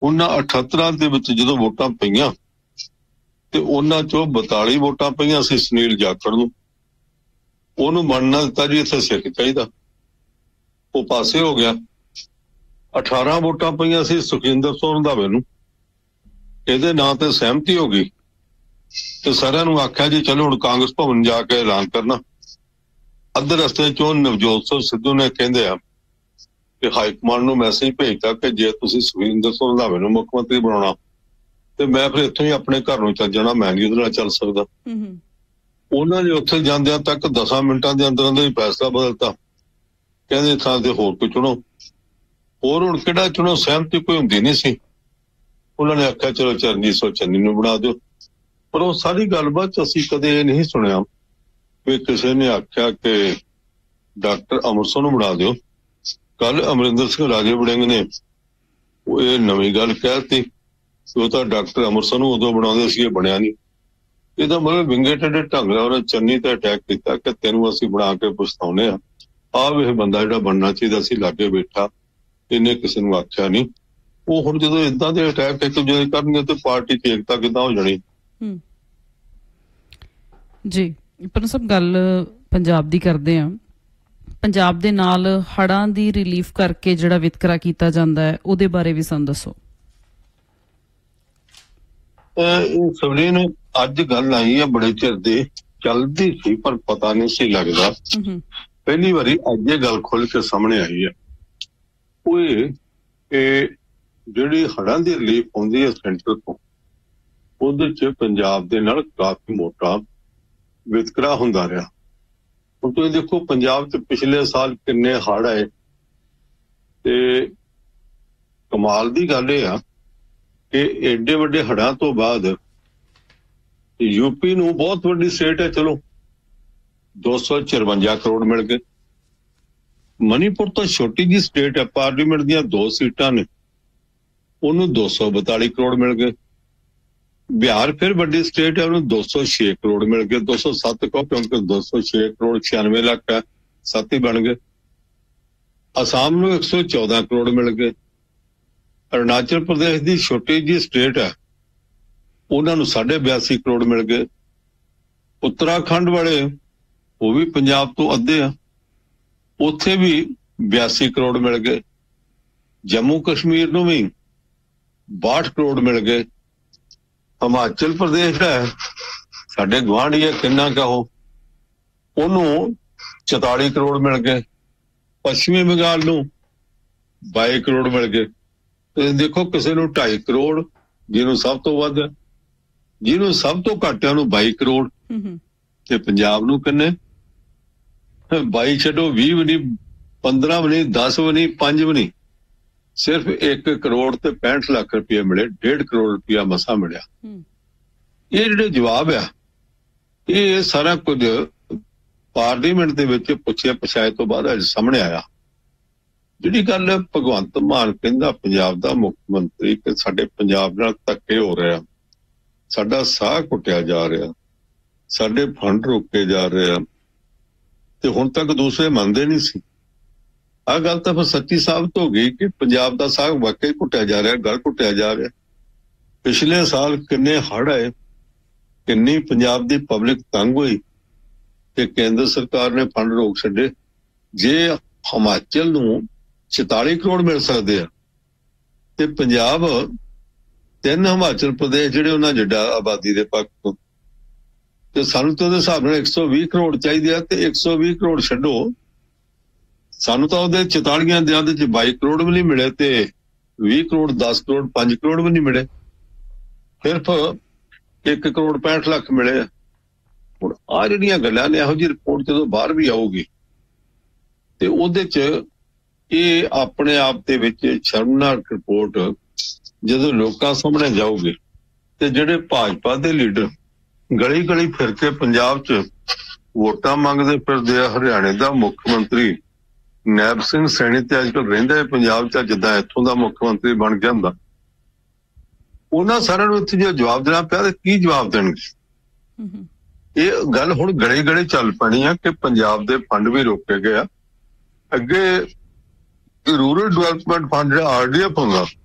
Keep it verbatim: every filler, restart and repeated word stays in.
ਉਹਨਾਂ ਅਠੱਤਰਾਂ ਦੇ ਵਿੱਚ ਜਦੋਂ ਵੋਟਾਂ ਪਈਆਂ ਤੇ ਉਹਨਾਂ ਚੋਂ ਬਤਾਲੀ ਵੋਟਾਂ ਪਈਆਂ ਸੀ ਸੁਨੀਲ ਜਾਖੜ ਨੂੰ। ਉਹਨੂੰ ਮੰਨਣਾ ਦਿੱਤਾ ਜੀ ਇੱਥੇ ਸਿੱਖ ਚਾਹੀਦਾ, ਉਹ ਪਾਸੇ ਹੋ ਗਿਆ। ਅਠਾਰਾਂ ਵੋਟਾਂ ਪਈਆਂ ਸੀ ਸੁਖਜਿੰਦਰ ਸਿੰਘ ਰੰਧਾਵੇ ਨੂੰ, ਇਹਦੇ ਨਾਂ ਤੇ ਸਹਿਮਤੀ ਹੋ ਗਈ ਤੇ ਸਾਰਿਆਂ ਨੂੰ ਆਖਿਆ ਜੀ ਚਲੋ ਹੁਣ ਕਾਂਗਰਸ ਭਵਨ ਜਾ ਕੇ ਐਲਾਨ ਕਰਨਾ। ਅੱਧੇ ਰਸਤੇ ਚੋਂ ਨਵਜੋਤ ਸਿੰਘ ਸਿੱਧੂ ਨੇ ਕਹਿੰਦੇ ਆ ਕਿ ਹਾਈ ਕਮਾਂਡ ਨੂੰ ਮੈਸੇਜ ਭੇਜਤਾ ਕਿ ਜੇ ਤੁਸੀਂ ਸੁਖਜਿੰਦਰ ਸਿੰਘ ਰੰਧਾਵੇ ਨੂੰ ਮੁੱਖ ਮੰਤਰੀ ਬਣਾਉਣਾ ਤੇ ਮੈਂ ਫਿਰ ਇੱਥੋਂ ਹੀ ਆਪਣੇ ਘਰ ਨੂੰ ਚੱਲ ਜਾਣਾ, ਮੈਂ ਨਹੀਂ ਉਹਦੇ ਨਾਲ ਚੱਲ ਸਕਦਾ। ਉਹਨਾਂ ਨੇ ਉੱਥੇ ਜਾਂਦਿਆਂ ਤੱਕ ਦਸਾਂ ਮਿੰਟਾਂ ਦੇ ਅੰਦਰ ਅੰਦਰ ਹੀ ਫੈਸਲਾ ਬਦਲਤਾ, ਕਹਿੰਦੇ ਥਾਂ ਤੇ ਹੋਰ ਕੋਈ ਚੁਣੋ। ਹੋਰ ਹੁਣ ਕਿਹੜਾ ਚੁਣੋ, ਸਹਿਮਤੀ ਕੋਈ ਹੁੰਦੀ ਨਹੀਂ ਸੀ। ਉਹਨਾਂ ਨੇ ਆਖਿਆ ਚਲੋ ਚਰਨਜੀਤ ਸਿੰਘ ਚੰਨੀ ਨੂੰ ਬਣਾ ਦਿਓ। ਪਰ ਉਹ ਸਾਰੀ ਗੱਲਬਾਤ ਚ ਅਸੀਂ ਕਦੇ ਇਹ ਨਹੀਂ ਸੁਣਿਆ ਵੀ ਕਿਸੇ ਨੇ ਆਖਿਆ ਕਿ ਡਾਕਟਰ ਅਮਰ ਸਿੰਘ ਨੂੰ ਬਣਾ ਦਿਓ। ਕੱਲ ਅਮਰਿੰਦਰ ਸਿੰਘ ਰਾਜੇ ਵੜਿੰਗ ਨੇ ਉਹ ਇਹ ਨਵੀਂ ਗੱਲ ਕਹਿਤੀ, ਉਹ ਤਾਂ ਡਾਕਟਰ ਅਮਰ ਸਿੰਘ ਨੂੰ ਉਦੋਂ ਬਣਾਉਂਦੇ ਸੀ, ਇਹ ਬਣਿਆ ਨਹੀਂ। ਇਹਦਾ ਮਤਲਬ ਵਿੰਗੇ ਟੇਢੇ ਢੰਗ ਨਾਲ ਉਹਨੇ ਚੰਨੀ ਤੇ ਅਟੈਕ ਕੀਤਾ ਕਿ ਤੈਨੂੰ ਅਸੀਂ ਬਣਾ ਕੇ ਪਛਤਾਉਨੇ ਆ। ਆਹ ਇਹ ਬੰਦਾ ਜਿਹੜਾ ਬਣਨਾ ਚਾਹੀਦਾ ਸੀ ਲਾਗੇ ਬੈਠਾ, ਇਹਨੇ ਕਿਸੇ ਨੂੰ ਆਖਿਆ ਨਹੀਂ। ਉਹ ਹੁਣ ਜਦੋਂ ਏਦਾਂ ਦੇ ਅਟੈਕ ਇੱਕ ਦੂਜੇ ਕਰਨਗੇ ਤੇ ਪਾਰਟੀ ਦੀ ਏਕਤਾ ਕਿੱਦਾਂ ਹੋ ਜਾਣੀ। ਜੀ ਪਰ ਸਭ ਗੱਲ ਪੰਜਾਬ ਦੀ ਕਰਦੇ ਆ, ਪੰਜਾਬ ਦੇ ਨਾਲ ਹੜ੍ਹਾਂ ਦੀ ਰਿਲੀਫ ਕਰਕੇ ਜਿਹੜਾ ਵਿਤਕਰਾ ਕੀਤਾ ਜਾਂਦਾ ਹੈ ਉਹਦੇ ਬਾਰੇ ਵੀ ਸਾਨੂੰ ਦੱਸੋ। ਇਹ ਸਭਨੀ ਨੂੰ ਅੱਜ ਗੱਲ ਆਈ ਹੈ, ਬੜੇ ਚਿਰ ਦੀ ਚੱਲਦੀ ਸੀ ਪਰ ਪਤਾ ਨਹੀਂ ਸੀ ਲੱਗਦਾ। ਪਹਿਲੀ ਵਾਰੀ ਅੱਜ ਇਹ ਗੱਲ ਖੁੱਲ ਕੇ ਸਾਹਮਣੇ ਆਈ ਹੈ। ਉਹ ਇਹ ਜਿਹੜੀ ਹੜ੍ਹਾਂ ਦੀ ਰਿਲੀਫ ਆਉਂਦੀ ਹੈ ਸੈਂਟਰ ਤੋਂ, ਉਹਦੇ ਚ ਪੰਜਾਬ ਦੇ ਨਾਲ ਕਾਫੀ ਮੋਟਾ ਵਿਤਕਰਾ ਹੁੰਦਾ ਰਿਹਾ। ਹੁਣ ਤੁਸੀਂ ਦੇਖੋ ਪੰਜਾਬ ਚ ਪਿਛਲੇ ਸਾਲ ਕਿੰਨੇ ਹੜ੍ਹ ਆਏ ਤੇ ਕਮਾਲ ਦੀ ਗੱਲ ਇਹ ਆ ਕਿ ਏਡੇ ਵੱਡੇ ਹੜ੍ਹਾਂ ਤੋਂ ਬਾਅਦ ਯੂਪੀ ਨੂੰ ਬਹੁਤ ਵੱਡੀ ਸਟੇਟ ਹੈ, ਚਲੋ ਦੋ ਸੌ ਚਰਵੰਜਾ ਕਰੋੜ ਮਿਲ ਗਏ। ਮਨੀਪੁਰ ਤਾਂ ਛੋਟੀ ਜਿਹੀ ਸਟੇਟ ਹੈ, ਪਾਰਲੀਮੈਂਟ ਦੀਆਂ ਦੋ ਸੀਟਾਂ ਨੇ, ਉਹਨੂੰ ਦੋ ਸੌ ਬਤਾਲੀ ਕਰੋੜ ਮਿਲ ਗਏ। ਬਿਹਾਰ ਫਿਰ ਵੱਡੀ ਸਟੇਟ ਹੈ, ਉਹਨੂੰ ਦੋ ਸੌ ਛੇ ਕਰੋੜ ਮਿਲ ਗਏ। ਦੋ ਸੌ ਸੱਤ ਕਹੋ ਕਿਉਂਕਿ ਦੋ ਸੌ ਛੇ ਕਰੋੜ ਛਿਆਨਵੇਂ ਲੱਖ ਹੈ, ਸੱਤ ਹੀ ਬਣ ਗਏ। ਅਸਾਮ ਨੂੰ ਇੱਕ ਸੌ ਚੌਦਾਂ ਕਰੋੜ ਮਿਲ ਗਏ। ਅਰੁਣਾਚਲ ਪ੍ਰਦੇਸ਼ ਦੀ ਛੋਟੀ ਜਿਹੀ ਸਟੇਟ ਹੈ, ਉਹਨਾਂ ਨੂੰ ਸਾਢੇ ਬਿਆਸੀ ਕਰੋੜ ਮਿਲ ਗਏ। ਉੱਤਰਾਖੰਡ ਵਾਲੇ ਉਹ ਵੀ ਪੰਜਾਬ ਤੋਂ ਅੱਧੇ ਆ, ਉੱਥੇ ਵੀ ਬਿਆਸੀ ਕਰੋੜ ਮਿਲ ਗਏ। ਜੰਮੂ ਕਸ਼ਮੀਰ ਨੂੰ ਵੀ ਬਾਹਠ ਕਰੋੜ ਮਿਲ ਗਏ। ਹਿਮਾਚਲ ਪ੍ਰਦੇਸ਼ ਹੈ ਸਾਡੇ ਗੁਆਂਢੀ ਹੈ, ਕਿੰਨਾ ਕਹੋ, ਉਹਨੂੰ ਚੁਤਾਲੀ ਕਰੋੜ ਮਿਲ ਗਏ। ਪੱਛਮੀ ਬੰਗਾਲ ਨੂੰ ਬਾਈ ਕਰੋੜ ਮਿਲ ਗਏ। ਤੇ ਦੇਖੋ ਕਿਸੇ ਨੂੰ ਢਾਈ ਕਰੋੜ, ਜਿਹਨੂੰ ਸਭ ਤੋਂ ਵੱਧ, ਜਿਹਨੂੰ ਸਭ ਤੋਂ ਘੱਟ ਉਹਨੂੰ ਬਾਈ ਕਰੋੜ। ਤੇ ਪੰਜਾਬ ਨੂੰ ਕਿੰਨੇ? ਬਾਈ ਛੱਡੋ, ਵੀਹ ਵੀ ਨਹੀਂ, ਪੰਦਰਾਂ ਵੀ ਨਹੀਂ, ਦਸ ਵੀ ਨਹੀਂ, ਪੰਜ ਵੀ ਨਹੀਂ, ਸਿਰਫ ਇੱਕ ਕਰੋੜ ਤੇ ਪੈਂਹਠ ਲੱਖ ਰੁਪਇਆ ਮਿਲੇ। ਡੇਢ ਕਰੋੜ ਰੁਪਇਆ ਮਸਾ ਮਿਲਿਆ। ਇਹ ਜਿਹੜੇ ਜਵਾਬ ਆ, ਇਹ ਸਾਰਾ ਕੁਝ ਪਾਰਲੀਮੈਂਟ ਦੇ ਵਿੱਚ ਪੁੱਛਿਆ ਪਛਾਏ ਤੋਂ ਬਾਅਦ ਅੱਜ ਸਾਹਮਣੇ ਆਇਆ। ਜਿਹੜੀ ਗੱਲ ਭਗਵੰਤ ਮਾਨ ਕਹਿੰਦਾ ਪੰਜਾਬ ਦਾ ਮੁੱਖ ਮੰਤਰੀ ਕਿ ਸਾਡੇ ਪੰਜਾਬ ਨਾਲ ਧੱਕੇ ਹੋ ਰਿਹਾ, ਸਾਡਾ ਸਾਹ ਘੁੱਟਿਆ ਜਾ ਰਿਹਾ, ਸਾਡੇ ਫੰਡ ਰੋਕੇ ਜਾ ਰਹੇ ਆ, ਤੇ ਹੁਣ ਤੱਕ ਦੂਸਰੇ ਮੰਨਦੇ ਨਹੀਂ ਸੀ। ਆਹ ਗੱਲ ਤਾਂ ਫਿਰ ਸੱਚੀ ਸਾਬਤ ਹੋ ਗਈ ਕਿ ਪੰਜਾਬ ਦਾ ਸਾਹ ਵਾਕਈ ਘੁੱਟਿਆ ਜਾ ਰਿਹਾ, ਗਲ ਘੁੱਟਿਆ ਜਾ ਰਿਹਾ। ਪਿਛਲੇ ਸਾਲ ਕਿੰਨੇ ਹੜ੍ਹ ਆਏ, ਕਿੰਨੀ ਪੰਜਾਬ ਦੀ ਪਬਲਿਕ ਤੰਗ ਹੋਈ ਤੇ ਕੇਂਦਰ ਸਰਕਾਰ ਨੇ ਫੰਡ ਰੋਕ ਛੱਡੇ। ਜੇ ਹਿਮਾਚਲ ਨੂੰ ਚੁਤਾਲੀ ਕਰੋੜ ਮਿਲ ਸਕਦੇ ਆ ਤੇ ਪੰਜਾਬ ਤਿੰਨ ਹਿਮਾਚਲ ਪ੍ਰਦੇਸ਼ ਜਿਹੜੇ ਉਹਨਾਂ ਜਿੱਡਾ ਆਬਾਦੀ ਦੇ ਪੱਖ ਤੋਂ, ਤੇ ਸਾਨੂੰ ਤਾਂ ਉਹਦੇ ਹਿਸਾਬ ਨਾਲ ਇੱਕ ਸੌ ਵੀਹ ਕਰੋੜ ਚਾਹੀਦੇ ਆ। ਤੇ ਇੱਕ ਸੌ ਵੀਹ ਕਰੋੜ ਛੱਡੋ, ਸਾਨੂੰ ਤਾਂ ਉਹਦੇ ਚੁਤਾਲੀਆਂ ਦੇ ਉਹਦੇ ਚ ਬਾਈ ਕਰੋੜ ਵੀ ਨਹੀਂ ਮਿਲੇ ਤੇ ਵੀਹ ਕਰੋੜ, ਦਸ ਕਰੋੜ, ਪੰਜ ਕਰੋੜ ਵੀ ਨਹੀਂ ਮਿਲੇ, ਸਿਰਫ ਇੱਕ ਕਰੋੜ ਪੈਂਹਠ ਲੱਖ ਮਿਲੇ ਆ। ਹੁਣ ਆਹ ਜਿਹੜੀਆਂ ਗੱਲਾਂ ਨੇ, ਇਹੋ ਜਿਹੀ ਰਿਪੋਰਟ ਜਦੋਂ ਬਾਹਰ ਵੀ ਆਊਗੀ ਤੇ ਉਹਦੇ ਚ ਇਹ ਆਪਣੇ ਆਪ ਦੇ ਵਿੱਚ ਸ਼ਰਮਨਾਕ ਰਿਪੋਰਟ ਜਦੋਂ ਲੋਕਾਂ ਸਾਹਮਣੇ ਜਾਊਗੀ ਤੇ ਜਿਹੜੇ ਭਾਜਪਾ ਦੇ ਲੀਡਰ ਗਲੀ ਗਲੀ ਫਿਰ ਕੇ ਪੰਜਾਬ ਚ ਵੋਟਾਂ ਮੰਗਦੇ ਫਿਰਦੇ ਆ, ਹਰਿਆਣੇ ਦਾ ਮੁੱਖ ਮੰਤਰੀ ਨੈਬ ਸਿੰਘ ਸੈਣੀ ਤੇ ਅੱਜ ਕੱਲ੍ਹ ਰਹਿੰਦਾ ਹੈ ਪੰਜਾਬ ਚ, ਜਿੱਦਾਂ ਇੱਥੋਂ ਦਾ ਮੁੱਖ ਮੰਤਰੀ ਬਣ ਗਿਆ ਹੁੰਦਾ, ਉਹਨਾਂ ਸਾਰਿਆਂ ਨੂੰ ਇੱਥੇ ਜੇ ਜਵਾਬ ਦੇਣਾ ਪਿਆ ਤੇ ਕੀ ਜਵਾਬ ਦੇਣਗੇ? ਇਹ ਗੱਲ ਹੁਣ ਗਲੇ ਗਲੇ ਚੱਲ ਪੈਣੀ ਆ ਕਿ ਪੰਜਾਬ ਦੇ ਫੰਡ ਵੀ ਰੋਕੇ ਗਏ ਆ। ਅੱਗੇ ਰੂਰਲ ਡਿਵੈਲਪਮੈਂਟ ਫੰਡ ਜਿਹੜਾ ਆਰ ਡੀ ਐਫ ਹੁੰਦਾ,